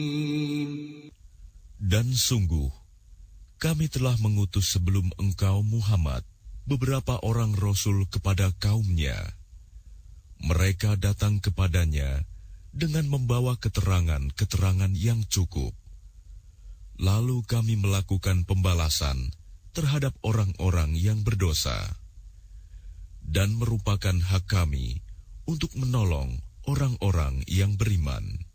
Dan sungguh, kami telah mengutus sebelum engkau Muhammad beberapa orang Rasul kepada kaumnya. Mereka datang kepadanya dengan membawa keterangan-keterangan yang cukup. Lalu kami melakukan pembalasan terhadap orang-orang yang berdosa. Dan merupakan hak kami untuk menolong orang-orang yang beriman.